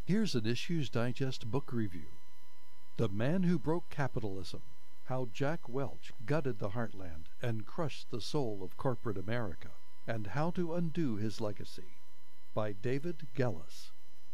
Here's an Issues Digest book review. The Man Who Broke Capitalism: How Jack Welch Gutted the Heartland and Crushed the Soul of Corporate America, and How to Undo His Legacy, by David Gelles.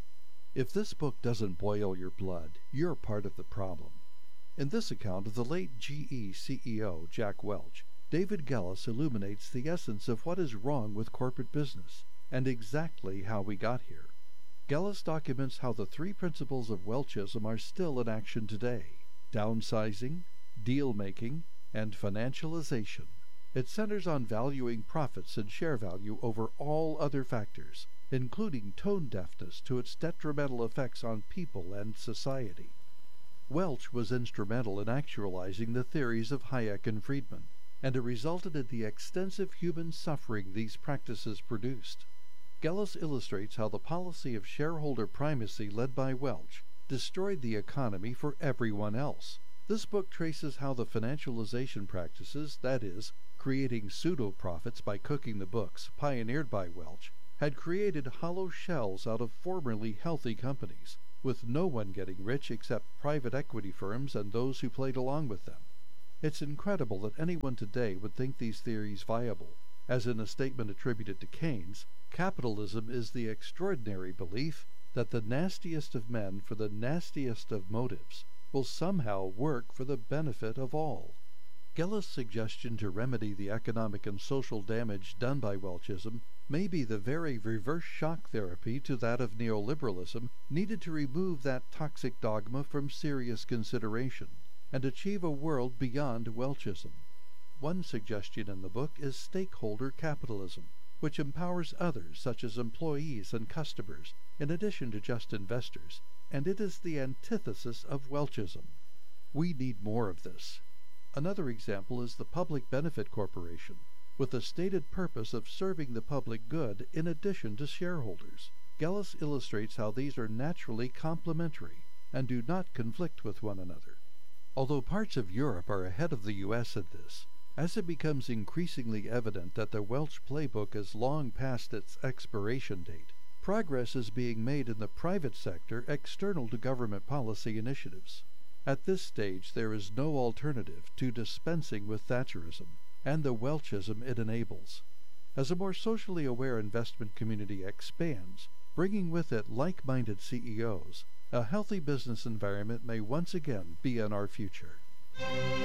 If this book doesn't boil your blood, you're part of the problem. In this account of the late GE CEO Jack Welch, David Gelles illuminates the essence of what is wrong with corporate business, and exactly how we got here. Gelles documents how the three principles of Welchism are still in action today: downsizing, deal-making, and financialization. It centers on valuing profits and share value over all other factors, including tone deafness to its detrimental effects on people and society. Welch was instrumental in actualizing the theories of Hayek and Friedman, and it resulted in the extensive human suffering these practices produced. Gelles illustrates how the policy of shareholder primacy led by Welch destroyed the economy for everyone else. This book traces how the financialization practices, that is, creating pseudo-profits by cooking the books, pioneered by Welch, had created hollow shells out of formerly healthy companies, with no one getting rich except private equity firms and those who played along with them. It's incredible that anyone today would think these theories viable. As in a statement attributed to Keynes, capitalism is the extraordinary belief that the nastiest of men for the nastiest of motives will somehow work for the benefit of all. Gelles' suggestion to remedy the economic and social damage done by Welchism may be the very reverse shock therapy to that of neoliberalism needed to remove that toxic dogma from serious consideration and achieve a world beyond Welchism. One suggestion in the book is stakeholder capitalism, which empowers others, such as employees and customers, in addition to just investors, and it is the antithesis of Welchism. We need more of this. Another example is the Public Benefit Corporation, with the stated purpose of serving the public good in addition to shareholders. Gelles illustrates how these are naturally complementary and do not conflict with one another. Although parts of Europe are ahead of the U.S. in this, as it becomes increasingly evident that the Welch playbook is long past its expiration date, progress is being made in the private sector external to government policy initiatives. At this stage there is no alternative to dispensing with Thatcherism and the Welchism it enables. As a more socially aware investment community expands, bringing with it like-minded CEOs, a healthy business environment may once again be in our future.